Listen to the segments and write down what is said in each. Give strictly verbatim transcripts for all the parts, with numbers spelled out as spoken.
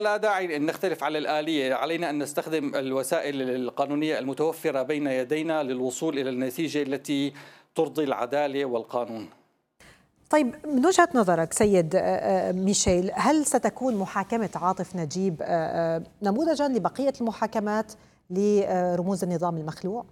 لا داعي أن نختلف على الآلية، علينا أن نستخدم الوسائل القانونية المتوفرة بين يدينا للوصول إلى النتيجة التي ترضي العدالة والقانون. طيب، من وجهة نظرك سيد ميشيل، هل ستكون محاكمة عاطف نجيب نموذجا لبقية المحاكمات لرموز النظام المخلوع؟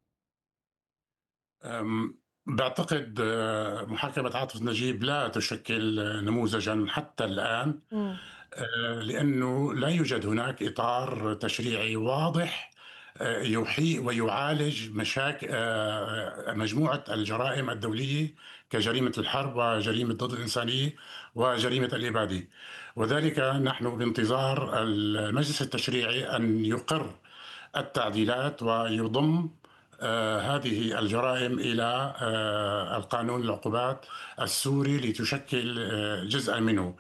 بعتقد محاكمة عاطف نجيب لا تشكل نموذجا حتى الآن، لأنه لا يوجد هناك إطار تشريعي واضح يحيي ويعالج مشاكل مجموعة الجرائم الدولية كجريمة الحرب وجريمة ضد الإنسانية وجريمة الإبادة. وذلك نحن بانتظار المجلس التشريعي أن يقر التعديلات ويضم آه هذه الجرائم إلى آه القانون العقوبات السوري لتشكل آه جزءا منه.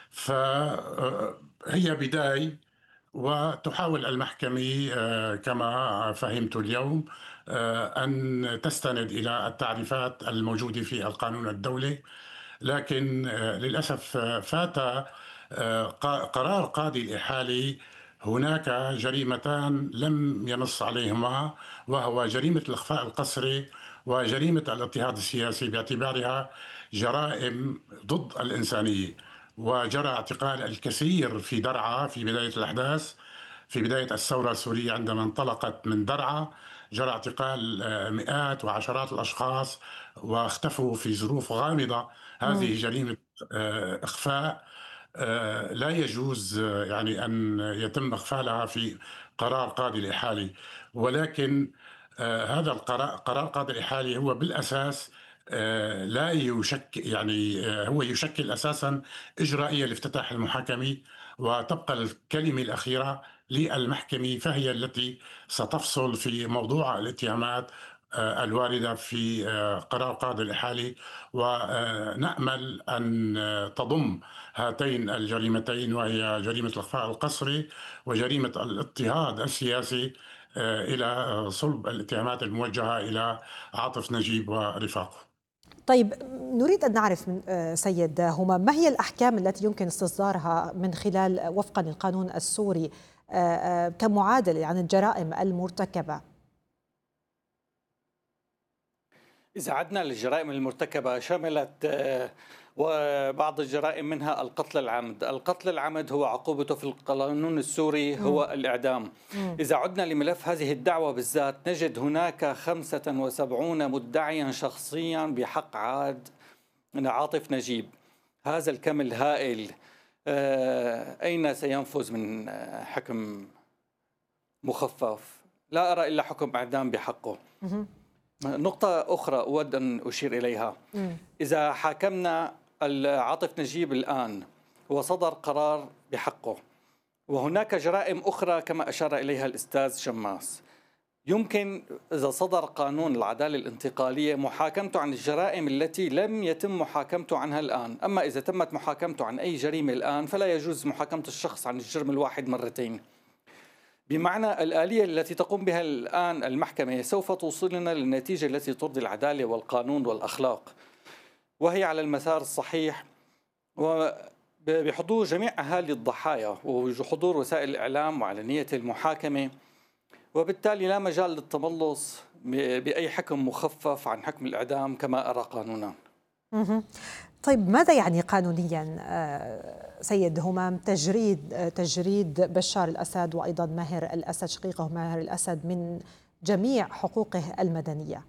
فهي بداية، وتحاول المحكمة آه كما فهمت اليوم آه أن تستند إلى التعريفات الموجودة في القانون الدولي، لكن آه للأسف فات آه قرار قاضي الإحالة. هناك جريمتان لم ينص عليهما، وهو جريمة الإخفاء القسري وجريمة الاضطهاد السياسي، باعتبارها جرائم ضد الإنسانية. وجرى اعتقال الكثير في درعا في بداية الأحداث، في بداية الثورة السورية عندما انطلقت من درعا جرى اعتقال مئات وعشرات الأشخاص واختفوا في ظروف غامضة. هذه جريمة إخفاء لا يجوز يعني أن يتم إغفالها في قرار قاضي الإحالة. ولكن هذا القرار قرار قاضي الإحالة هو بالأساس لا يشكل يعني هو يشكل أساسا إجرائية لافتتاح المحاكمة، وتبقى الكلمة الأخيرة للمحكمة، فهي التي ستفصل في موضوع الاتهامات الواردة في قرار قاضي الإحالة. ونأمل أن تضم هاتين الجريمتين، وهي جريمة الإخفاء القسري وجريمة الاضطهاد السياسي، إلى صلب الاتهامات الموجهة إلى عاطف نجيب ورفاقه. طيب، نريد أن نعرف من سيد همام، ما هي الأحكام التي يمكن استصدارها من خلال وفقا للقانون السوري كمعادلة عن الجرائم المرتكبة؟ إذا عدنا للجرائم المرتكبة شملت وبعض الجرائم منها القتل العمد. القتل العمد هو عقوبته في القانون السوري هو م. الإعدام. م. إذا عدنا لملف هذه الدعوة بالذات نجد هناك خمسة وسبعين مدعيا شخصيا بحق عاد عاطف نجيب. هذا الكم الهائل أين سينفذ من حكم مخفف؟ لا أرى إلا حكم إعدام بحقه. م. نقطة أخرى أود أن أشير إليها. إذا حاكمنا عاطف نجيب الآن وصدر قرار بحقه، وهناك جرائم أخرى كما أشار إليها الأستاذ شماس، يمكن إذا صدر قانون العدالة الانتقالية محاكمته عن الجرائم التي لم يتم محاكمته عنها الآن. أما إذا تمت محاكمته عن أي جريمة الآن فلا يجوز محاكمة الشخص عن الجرم الواحد مرتين. بمعنى الآلية التي تقوم بها الآن المحكمة سوف توصلنا للنتيجة التي ترضي العدالة والقانون والأخلاق، وهي على المسار الصحيح، وبحضور جميع أهالي الضحايا وحضور وسائل الإعلام وعلنية المحاكمة، وبالتالي لا مجال للتملص بأي حكم مخفف عن حكم الإعدام كما أرى قانونا. طيب، ماذا يعني قانونيا سيد همام تجريد تجريد بشار الأسد وأيضا ماهر الأسد شقيقه ماهر الأسد من جميع حقوقه المدنية؟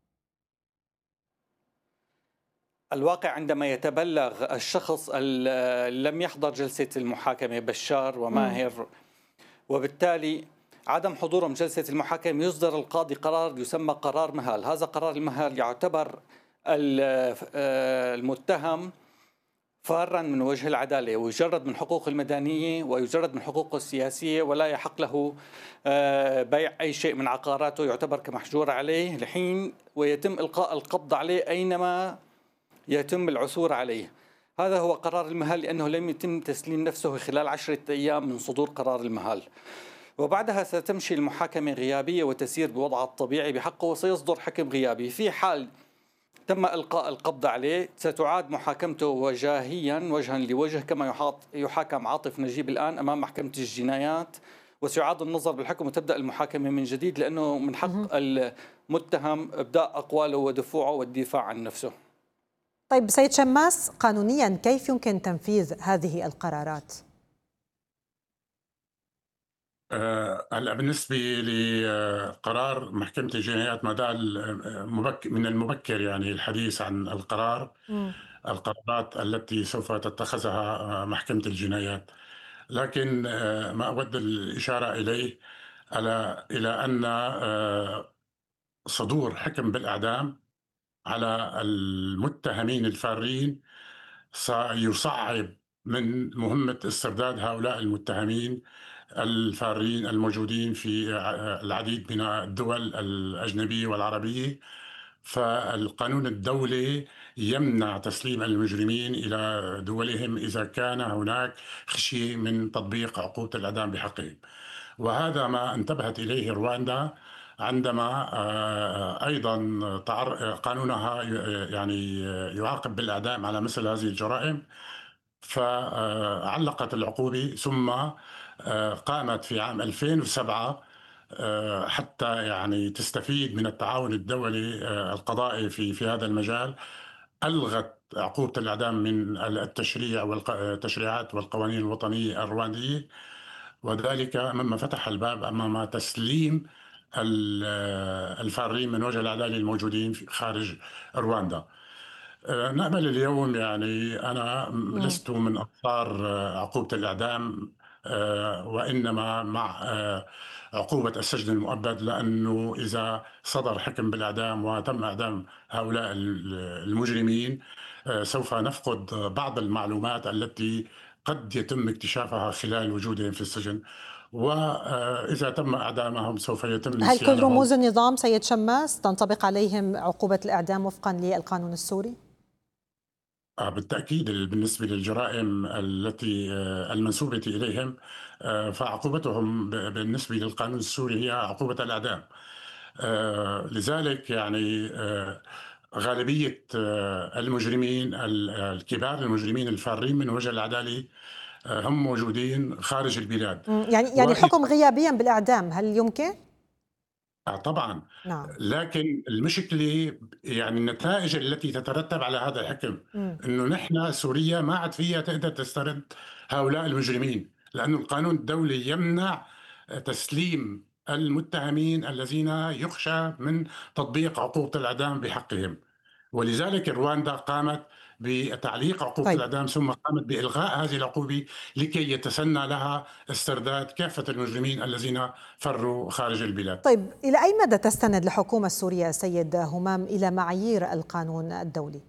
الواقع عندما يتبلغ الشخص لم يحضر جلسة المحاكمة بشار وماهر، وبالتالي عدم حضورهم جلسة المحاكمة يصدر القاضي قرار يسمى قرار مهال. هذا قرار المهال يعتبر المتهم فارا من وجه العدالة، ويجرد من حقوقه المدنية ويجرد من حقوقه السياسية، ولا يحق له بيع أي شيء من عقاراته، يعتبر كمحجور عليه لحين ويتم إلقاء القبض عليه أينما يتم العثور عليه. هذا هو قرار المهال، لأنه لم يتم تسليم نفسه خلال عشرة أيام من صدور قرار المهال، وبعدها ستمشي المحاكمة غيابية وتسير بوضعها الطبيعي بحقه، وسيصدر حكم غيابي. في حال تم إلقاء القبض عليه ستعاد محاكمته وجاهيا وجها لوجه كما يحاط يحاكم عاطف نجيب الآن أمام محكمة الجنايات، وسيعاد النظر بالحكم وتبدأ المحاكمة من جديد، لأنه من حق المتهم إبداء أقواله ودفوعه والدفاع عن نفسه. طيب سيد شماس، قانونيا كيف يمكن تنفيذ هذه القرارات؟ هلا بالنسبة لقرار محكمة الجنايات ما زال من المبكر يعني الحديث عن القرار م. القرارات التي سوف تتخذها محكمة الجنايات، لكن ما أود الإشارة إليه على إلى أن صدور حكم بالإعدام على المتهمين الفارين سيصعب من مهمة استرداد هؤلاء المتهمين الفارين الموجودين في العديد من الدول الأجنبية والعربية. فالقانون الدولي يمنع تسليم المجرمين إلى دولهم إذا كان هناك خشية من تطبيق عقوبة الإعدام بحقهم، وهذا ما انتبهت إليه رواندا عندما أيضا قانونها يعني يعاقب بالإعدام على مثل هذه الجرائم، فعلقت العقوبة. ثم قامت في عام ألفين وسبعة حتى يعني تستفيد من التعاون الدولي القضائي في في هذا المجال، ألغت عقوبة الإعدام من التشريع والتشريعات والقوانين الوطنية الرواندية، وذلك مما فتح الباب أمام تسليم الفارين من وجه العدالة الموجودين خارج رواندا. نأمل اليوم، يعني أنا لست من أنصار عقوبة الإعدام وإنما مع عقوبة السجن المؤبد، لأنه إذا صدر حكم بالإعدام وتم إعدام هؤلاء المجرمين سوف نفقد بعض المعلومات التي قد يتم اكتشافها خلال وجودهم في السجن، وإذا تم إعدامهم سوف يتم نسيانهم. هل كل رموز النظام سيد شماس تنطبق عليهم عقوبة الإعدام وفقا للقانون السوري؟ بالتأكيد بالنسبة للجرائم التي المنسوبة إليهم فعقوبتهم بالنسبة للقانون السوري هي عقوبة الإعدام. لذلك يعني غالبية المجرمين الكبار المجرمين الفارين من وجه العدالة هم موجودين خارج البلاد. يعني يعني الحكم غيابيا بالإعدام هل يمكن؟ طبعا. نعم. لكن المشكلة يعني النتائج التي تترتب على هذا الحكم م. انه نحن سوريا ما عاد فيها تقدر تسترد هؤلاء المجرمين، لأنه القانون الدولي يمنع تسليم المتهمين الذين يخشى من تطبيق عقوبة الإعدام بحقهم، ولذلك رواندا قامت بتعليق عقوبة طيب. الإعدام، ثم قامت بإلغاء هذه العقوبة لكي يتسنى لها استرداد كافة المجرمين الذين فروا خارج البلاد. طيب إلى أي مدى تستند الحكومة السورية سيد همام إلى معايير القانون الدولي؟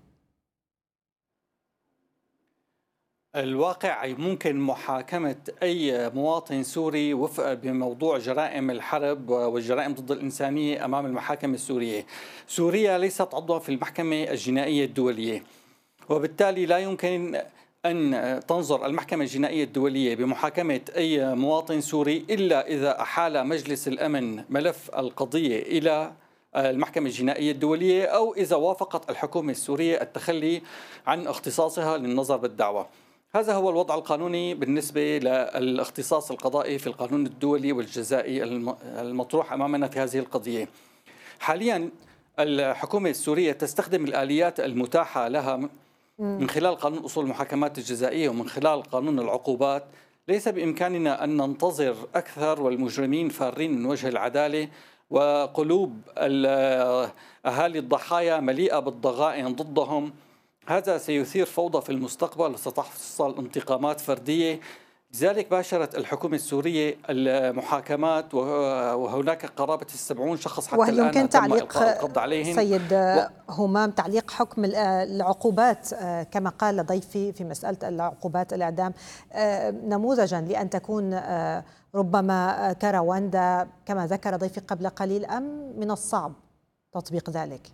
الواقع ممكن محاكمة أي مواطن سوري وفق بموضوع جرائم الحرب والجرائم ضد الإنسانية أمام المحاكم السورية. سوريا ليست عضوا في المحكمة الجنائية الدولية، وبالتالي لا يمكن أن تنظر المحكمة الجنائية الدولية بمحاكمة أي مواطن سوري إلا إذا أحال مجلس الأمن ملف القضية إلى المحكمة الجنائية الدولية، أو إذا وافقت الحكومة السورية التخلي عن اختصاصها للنظر بالدعوة. هذا هو الوضع القانوني بالنسبة للاختصاص القضائي في القانون الدولي والجزائي المطروح أمامنا في هذه القضية. حاليا الحكومة السورية تستخدم الآليات المتاحة لها من خلال قانون أصول المحاكمات الجزائية ومن خلال قانون العقوبات. ليس بإمكاننا أن ننتظر أكثر والمجرمين فارين من وجه العدالة، وقلوب أهالي الضحايا مليئة بالضغائن ضدهم. هذا سيثير فوضى في المستقبل وستحصل انتقامات فردية. لذلك باشرت الحكومة السورية المحاكمات، وهناك قرابة السبعون شخص حتى الآن يمكن تعليق سيد و... همام تعليق حكم العقوبات كما قال ضيفي في مسألة العقوبات الإعدام نموذجا لأن تكون ربما كرواندا كما ذكر ضيفي قبل قليل، أم من الصعب تطبيق ذلك؟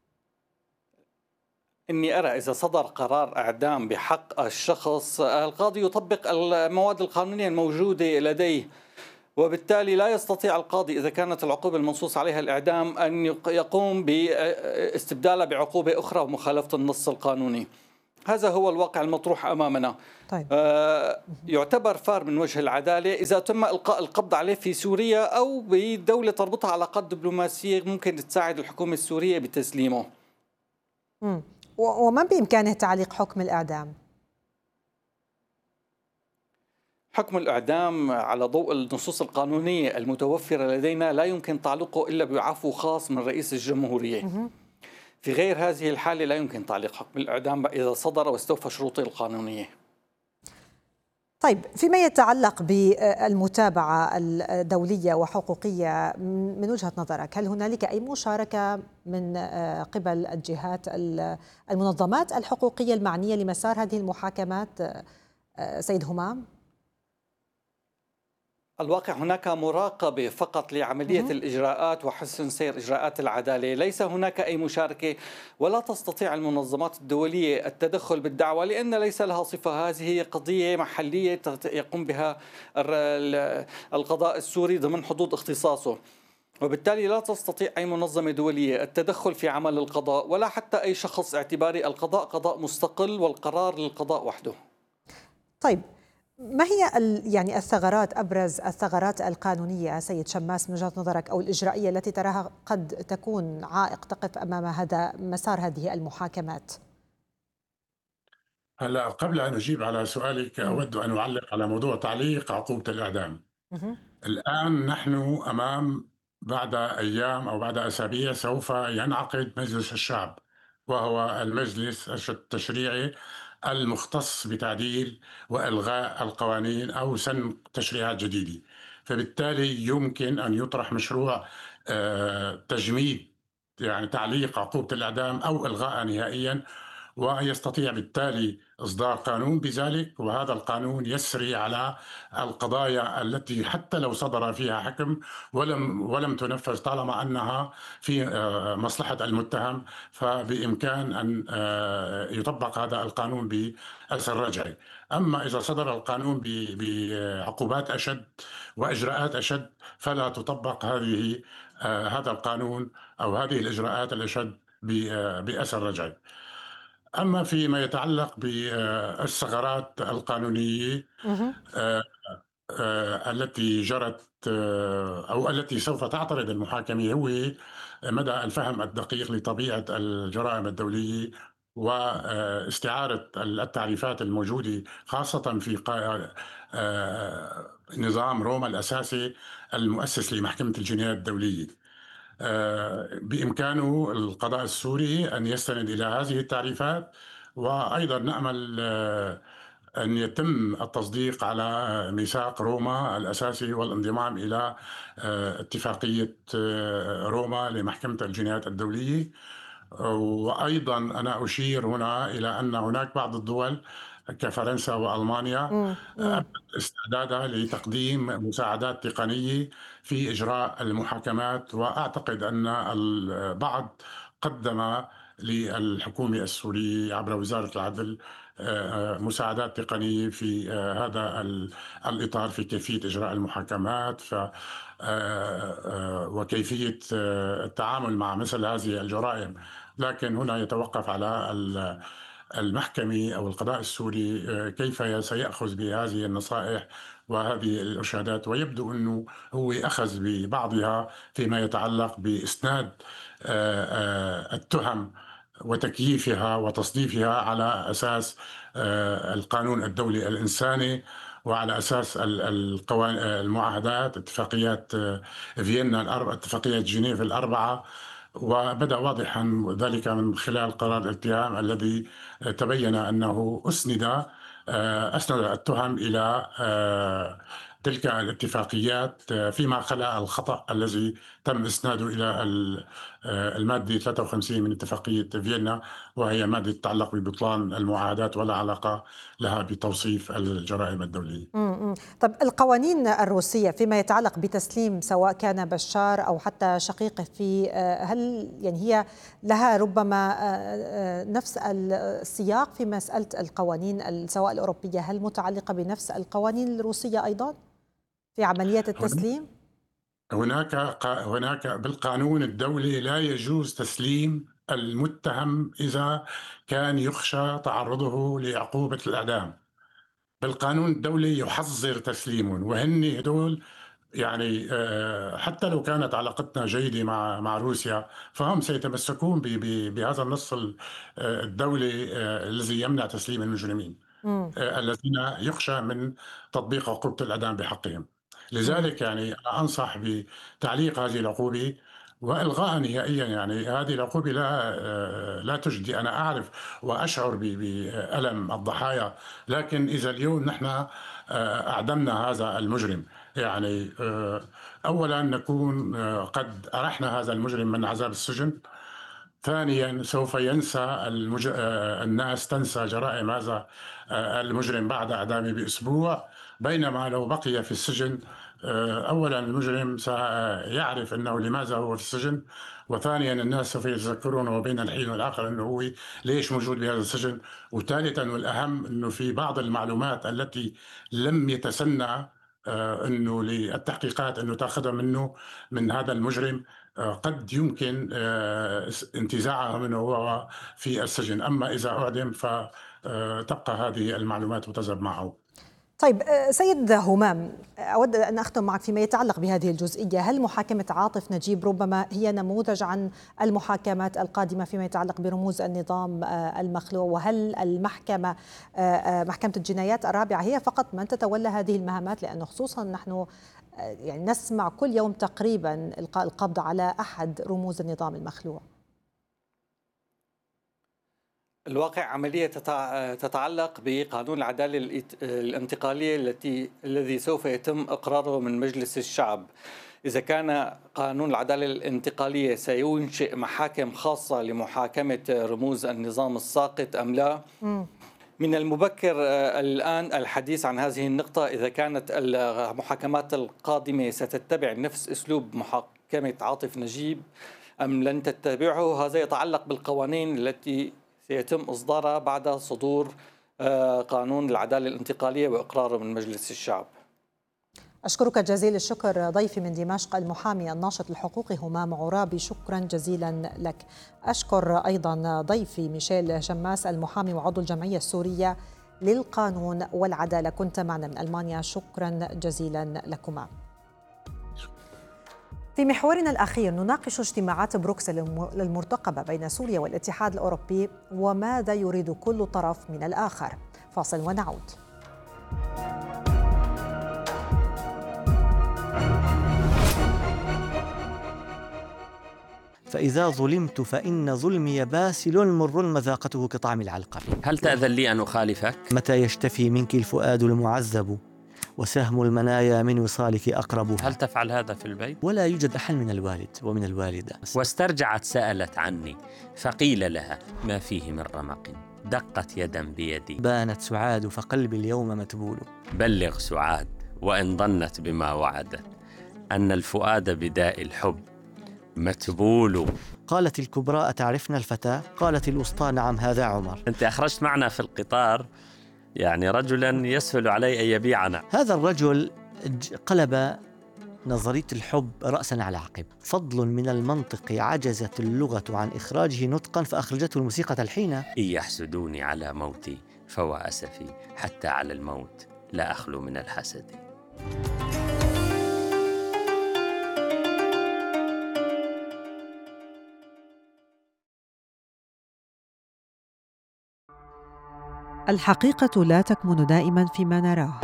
إني أرى إذا صدر قرار إعدام بحق الشخص القاضي يطبق المواد القانونية الموجودة لديه، وبالتالي لا يستطيع القاضي إذا كانت العقوبة المنصوص عليها الإعدام أن يقوم باستبدالها بعقوبة أخرى مخالفة النص القانوني. هذا هو الواقع المطروح أمامنا. طيب. آه يعتبر فار من وجه العدالة إذا تم إلقاء القبض عليه في سوريا أو بدولة تربطها علاقات دبلوماسية ممكن تساعد الحكومة السورية بتسليمه. مم. وما بإمكانه تعليق حكم الإعدام؟ حكم الإعدام على ضوء النصوص القانونية المتوفرة لدينا لا يمكن تعليقه إلا بعفو خاص من رئيس الجمهورية. في غير هذه الحالة لا يمكن تعليق حكم الإعدام إذا صدر واستوفى شروطه القانونية. طيب، فيما يتعلق بالمتابعة الدولية وحقوقية من وجهة نظرك، هل هنالك أي مشاركة من قبل الجهات المنظمات الحقوقية المعنية لمسار هذه المحاكمات سيد همام؟ الواقع هناك مراقبة فقط لعملية الإجراءات وحسن سير إجراءات العدالة، ليس هناك أي مشاركة، ولا تستطيع المنظمات الدولية التدخل بالدعوة لأن ليس لها صفة. هذه قضية محلية يقوم بها القضاء السوري ضمن حدود اختصاصه، وبالتالي لا تستطيع أي منظمة دولية التدخل في عمل القضاء ولا حتى أي شخص اعتباري. القضاء قضاء مستقل والقرار للقضاء وحده. طيب، ما هي يعني الثغرات، أبرز الثغرات القانونية سيد شماس من وجهة نظرك أو الإجرائية التي تراها قد تكون عائق تقف أمام هذا مسار هذه المحاكمات؟ هلا قبل أن أجيب على سؤالك أود أن أعلق على موضوع تعليق عقوبة الإعدام. الآن نحن أمام بعد أيام أو بعد أسابيع سوف ينعقد مجلس الشعب، وهو المجلس التشريعي المختص بتعديل وإلغاء القوانين أو سن تشريعات جديدة. فبالتالي يمكن أن يطرح مشروع تجميد يعني تعليق عقوبة الإعدام أو إلغاءها نهائيا، ويستطيع بالتالي إصدار قانون بذلك، وهذا القانون يسري على القضايا التي حتى لو صدر فيها حكم ولم ولم تنفذ طالما أنها في مصلحة المتهم، فبإمكان أن يطبق هذا القانون بأثر رجعي. أما إذا صدر القانون بعقوبات أشد وإجراءات أشد فلا تطبق هذه هذا القانون أو هذه الإجراءات الأشد بأثر رجعي. أما فيما يتعلق بالثغرات القانونية التي جرت أو التي سوف تعترض المحاكمة هو مدى الفهم الدقيق لطبيعة الجرائم الدولية واستعارة التعريفات الموجودة خاصة في نظام روما الأساسي المؤسس لمحكمة الجنايات الدولية. بإمكانه القضاء السوري أن يستند إلى هذه التعريفات، وأيضا نأمل أن يتم التصديق على ميثاق روما الأساسي والانضمام إلى اتفاقية روما لمحكمة الجنايات الدولية. وأيضا أنا أشير هنا إلى أن هناك بعض الدول كفرنسا وألمانيا استعدادها لتقديم مساعدات تقنية في إجراء المحاكمات، وأعتقد أن البعض قدم للحكومة السورية عبر وزارة العدل مساعدات تقنية في هذا الإطار في كيفية إجراء المحاكمات وكيفية التعامل مع مثل هذه الجرائم. لكن هنا يتوقف على المحكمة أو القضاء السوري كيف سيأخذ بهذه النصائح وهذه الإرشادات، ويبدو أنه هو أخذ ببعضها فيما يتعلق بإسناد التهم وتكييفها وتصنيفها على أساس القانون الدولي الإنساني وعلى أساس المعاهدات اتفاقيات فيينا الأربعة اتفاقيات جنيف الأربعة. وبدأ واضحا ذلك من خلال قرار الاتهام الذي تبين أنه أسند أسند التهم إلى تلك الاتفاقيات فيما خلا الخطأ الذي تم إسناده إلى المادة ثلاثة وخمسين من اتفاقية فيينا، وهي مادة تتعلق ببطلان المعاهدات ولا علاقة لها بتوصيف الجرائم الدولية. طب القوانين الروسية فيما يتعلق بتسليم سواء كان بشار أو حتى شقيقه، في هل يعني هي لها ربما نفس السياق في مسألة القوانين سواء الأوروبية؟ هل متعلقة بنفس القوانين الروسية أيضا؟ في عملية التسليم؟ هناك هناك بالقانون الدولي لا يجوز تسليم المتهم إذا كان يخشى تعرضه لعقوبة الإعدام. بالقانون الدولي يحظر تسليمهم، وهن هدول يعني آه، حتى لو كانت علاقتنا جيدة مع مع روسيا، فهم سيتمسكون ب- ب- بهذا النص ال- آه، الدولي آه، الذي يمنع تسليم المجرمين مم. آه، الذين يخشى من تطبيق عقوبة الإعدام بحقهم. مم. لذلك يعني أنا أنصح بتعليق هذه العقوبة وإلغاء نهائيا. يعني هذه العقوبة لا آه، لا تجدي. أنا أعرف وأشعر ب- بألم الضحايا، لكن إذا اليوم نحن آه، أعدمنا هذا المجرم، يعني آه، أولا نكون آه، قد أرحنا هذا المجرم من عذاب السجن. ثانيا سوف ينسى المج... آه، الناس تنسى جرائم هذا آه، المجرم بعد إعدامه بأسبوع، بينما لو بقي في السجن آه، أولا المجرم سيعرف أنه لماذا هو في السجن، وثانيا الناس سوف يتذكرونه بين الحين والآخر أنه هو ليش موجود بهذا السجن، وثالثا والأهم أنه في بعض المعلومات التي لم يتسنى آه، أنه للتحقيقات أنه تأخذها منه من هذا المجرم آه، قد يمكن آه، انتزاعها منه وهو في السجن. أما إذا أعدم فتبقى هذه المعلومات وتذهب معه. طيب آه، سيد همام، أود أن أختم معك فيما يتعلق بهذه الجزئية. هل محاكمة عاطف نجيب ربما هي نموذج عن المحاكمات القادمة فيما يتعلق برموز النظام آه، المخلوع؟ وهل المحكمة آه، آه، محكمة الجنايات الرابعة هي فقط من تتولى هذه المهامات؟ لأنه خصوصا نحن آه، يعني نسمع كل يوم تقريبا إلقاء القبض على أحد رموز النظام المخلوع. الواقع عملية تتعلق بقانون العدالة الانتقالية التي الذي سوف يتم إقراره من مجلس الشعب. إذا كان قانون العدالة الانتقالية سينشئ محاكم خاصة لمحاكمة رموز النظام الساقط أم لا، من المبكر الآن الحديث عن هذه النقطة. إذا كانت المحاكمات القادمة ستتبع نفس أسلوب محاكمة عاطف نجيب أم لن تتبعه، هذا يتعلق بالقوانين التي سيتم إصدارها بعد صدور قانون العدالة الانتقالية وإقراره من مجلس الشعب. أشكرك جزيل الشكر ضيفي من دمشق المحامي الناشط الحقوقي همام عرابي، شكرا جزيلا لك. أشكر أيضا ضيفي ميشيل شماس المحامي وعضو الجمعية السورية للقانون والعدالة، كنت معنا من ألمانيا، شكرا جزيلا لكما. في محورنا الأخير نناقش اجتماعات بروكسل المرتقبة بين سوريا والاتحاد الأوروبي وماذا يريد كل طرف من الآخر. فاصل ونعود. فإذا ظلمت فإن ظلمي باسل مر مذاقته كطعم العلقم. هل تأذن لي أن أخالفك؟ متى يشتفي منك الفؤاد المعذب وسهم المنايا من وصالك أقرب. هل تفعل هذا في البيت؟ ولا يوجد أحد من الوالد ومن الوالدة. واسترجعت سألت عني فقيل لها ما فيه من رمق، دقت يدا بيدي، بانت سعاد فقلبي اليوم متبول. بلغ سعاد وإن ظنت بما وعدت أن الفؤاد بداء الحب متبول. قالت الكبرى أتعرفنا الفتى؟ قالت الوسطى نعم هذا عمر. أنت أخرجت معنا في القطار يعني رجلا يسهل علي أن يبيعنا. هذا الرجل قلب نظرية الحب رأسا على عقب. فضل من المنطق عجزت اللغة عن إخراجه نطقا فأخرجته الموسيقى تلحينا. إن يحسدوني على موتي فهو أسفي، حتى على الموت لا أخلو من الحسد. الحقيقة لا تكمن دائما فيما نراه،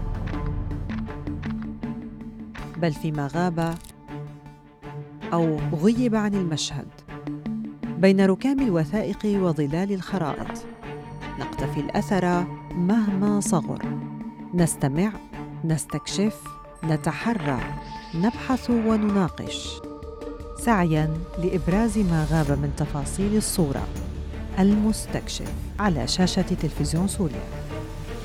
بل فيما غاب أو غيب عن المشهد. بين ركام الوثائق وظلال الخرائط نقتفي الأثر مهما صغر، نستمع، نستكشف، نتحرى، نبحث ونناقش، سعياً لإبراز ما غاب من تفاصيل الصورة. المستكشف على شاشة تلفزيون سوريا.